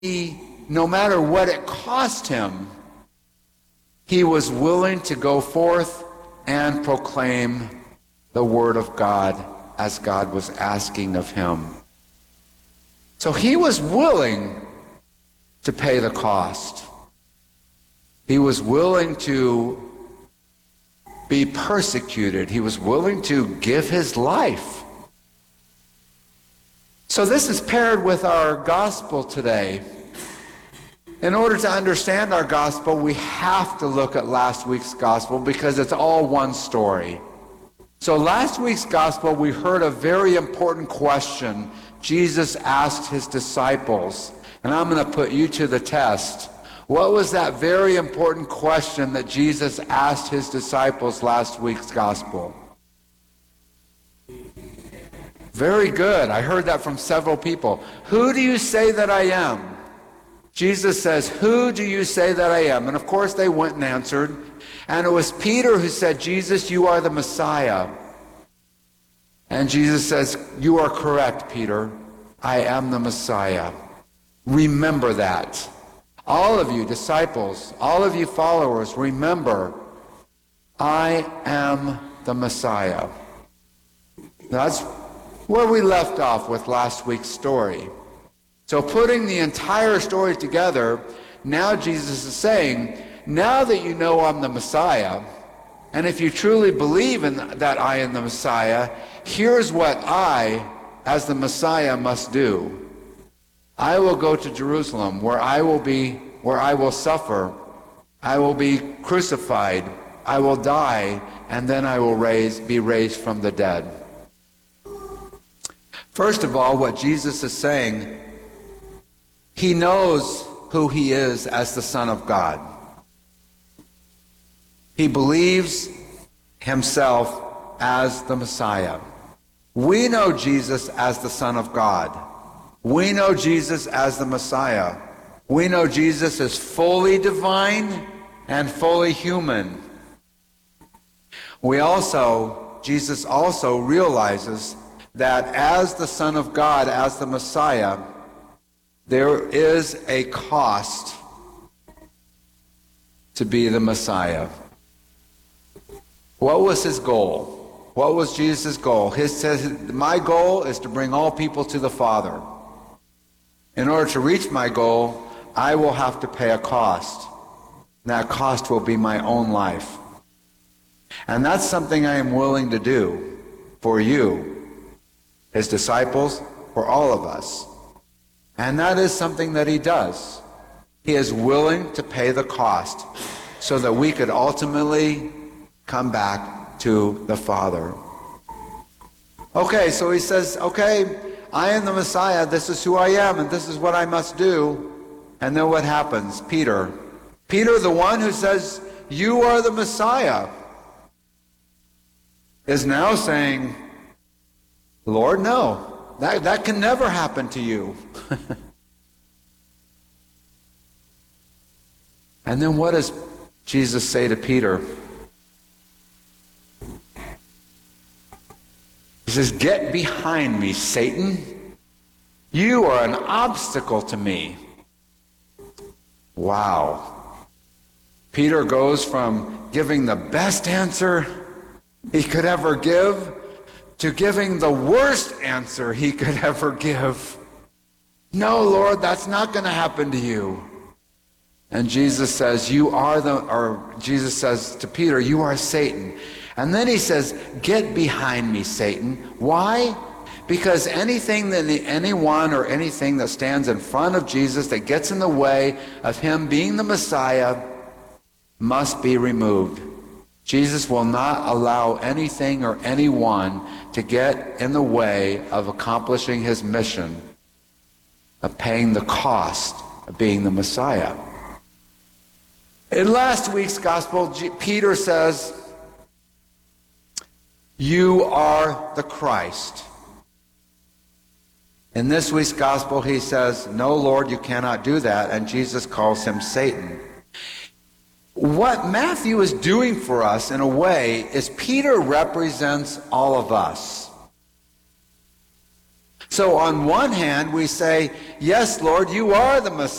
no matter what it cost him, he was willing to go forth and proclaim the word of God as God was asking of him. So he was willing to pay the cost. He was willing to be persecuted. He was willing to give his life. So this is paired with our gospel today. In order to understand our gospel, we have to look at last week's gospel because it's all one story. So last week's gospel, we heard a very important question Jesus asked his disciples. And I'm going to put you to the test. What was that very important question that Jesus asked his disciples last week's gospel? Very good. I heard that from several people. Who do you say that I am? Jesus says, who do you say that I am? And of course they went and answered. And it was Peter who said, Jesus, you are the Messiah. And Jesus says, you are correct, Peter. I am the Messiah. Remember that. All of you disciples, all of you followers, remember, I am the Messiah. That's where we left off with last week's story. So putting the entire story together, now Jesus is saying, now that you know I'm the Messiah, and if you truly believe in that I am the Messiah, here's what I, as the Messiah, must do. I will go to Jerusalem, where I will suffer, I will be crucified, I will die, and then I will be raised from the dead. First of all, what Jesus is saying, he knows who he is as the Son of God. He believes himself as the Messiah. We know Jesus as the Son of God. We know Jesus as the Messiah. We know Jesus is fully divine and fully human. Jesus also realizes that as the Son of God, as the Messiah, there is a cost to be the Messiah. What was his goal? What was Jesus' goal? He says, my goal is to bring all people to the Father. In order to reach my goal, I will have to pay a cost. That cost will be my own life. And that's something I am willing to do for you, his disciples, for all of us. And that is something that he does. He is willing to pay the cost so that we could ultimately come back to the Father. Okay, so he says, okay, I am the Messiah, this is who I am, and this is what I must do. And then what happens? Peter, the one who says, you are the Messiah, is now saying, Lord, no, that can never happen to you. And then what does Jesus say to Peter? He says, get behind me, Satan. You are an obstacle to me. Wow. Peter goes from giving the best answer he could ever give to giving the worst answer he could ever give. No, Lord, that's not going to happen to you. And Jesus says, Jesus says to Peter, you are Satan. And then he says, get behind me, Satan. Why? Because anything that anyone or anything that stands in front of Jesus that gets in the way of him being the Messiah must be removed. Jesus will not allow anything or anyone to get in the way of accomplishing his mission of paying the cost of being the Messiah. In last week's gospel, Peter says, you are the Christ. In this week's gospel, he says, no, Lord, you cannot do that. And Jesus calls him Satan. What Matthew is doing for us, in a way, is Peter represents all of us. So on one hand, we say, yes, Lord, you are the Messiah.